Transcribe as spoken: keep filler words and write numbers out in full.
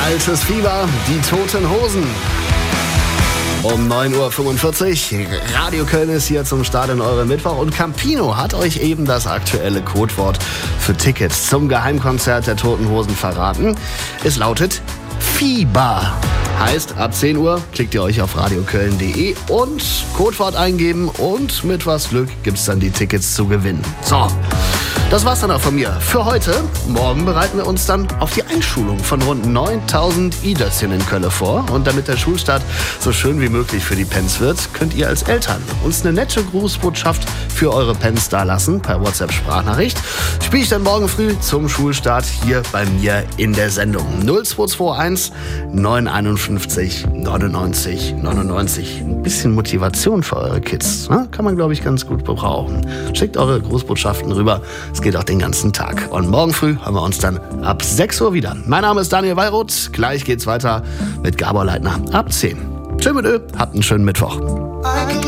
Altes Fieber, die Toten Hosen. Um neun Uhr fünfundvierzig, Radio Köln ist hier zum Start in eurem Mittwoch und Campino hat euch eben das aktuelle Codewort für Tickets zum Geheimkonzert der Toten Hosen verraten. Es lautet Fieber. Heißt, ab zehn Uhr klickt ihr euch auf radioköln punkt de und Codewort eingeben und mit was Glück gibt's dann die Tickets zu gewinnen. So, das war's dann auch von mir für heute. Morgen bereiten wir uns dann auf die Einschulung von rund neuntausend I-Dötzchen in Köln vor. Und damit der Schulstart so schön wie möglich für die Pens wird, könnt ihr als Eltern uns eine nette Grußbotschaft für eure Pens dalassen per WhatsApp-Sprachnachricht. Spiele ich dann morgen früh zum Schulstart hier bei mir in der Sendung. null zwei zwei eins neun fünf eins neunundneunzig neunundneunzig. Ein bisschen Motivation für eure Kids, ne? Kann man, glaube ich, ganz gut gebrauchen. Schickt eure Grußbotschaften rüber. Es geht auch den ganzen Tag. Und morgen früh haben wir uns dann ab sechs Uhr wieder. Mein Name ist Daniel Weyroth. Gleich geht's weiter mit Gabor Leitner ab zehn. Tschö mit Ö, habt einen schönen Mittwoch.